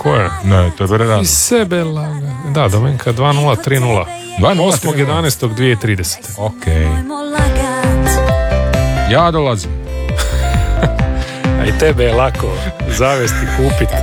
Ko je? Ne, to je Bere Iz sebe laga. Da, Domenka 2030. 8.11.2030. Ok. Ja dolazim. A i tebe je lako zavesti, kupiti.